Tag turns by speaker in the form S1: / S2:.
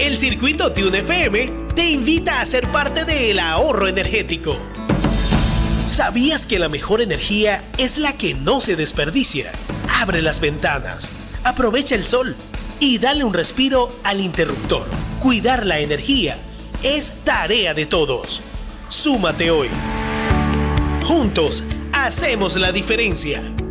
S1: El circuito Tune FM te invita a ser parte del ahorro energético. ¿Sabías que la mejor energía es la que no se desperdicia? Abre las ventanas, aprovecha el sol y dale un respiro al interruptor. Cuidar la energía es tarea de todos. Súmate hoy. Juntos hacemos la diferencia.